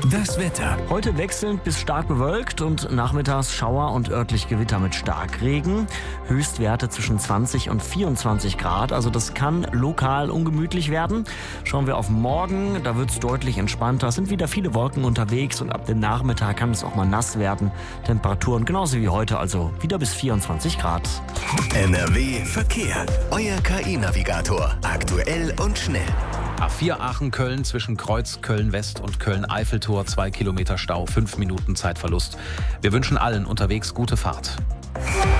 Das Wetter. Heute wechselnd bis stark bewölkt und nachmittags Schauer und örtlich Gewitter mit Starkregen. Höchstwerte zwischen 20 und 24 Grad, also das kann lokal ungemütlich werden. Schauen wir auf morgen, da wird es deutlich entspannter. Es sind wieder viele Wolken unterwegs und ab dem Nachmittag kann es auch mal nass werden. Temperaturen genauso wie heute, also wieder bis 24 Grad. NRW Verkehr. Euer KI-Navigator. Aktuell und schnell. A4 Aachen-Köln zwischen Kreuz Köln-West und Köln-Eiffeltor 2 Kilometer Stau, 5 Minuten Zeitverlust. Wir wünschen allen unterwegs gute Fahrt.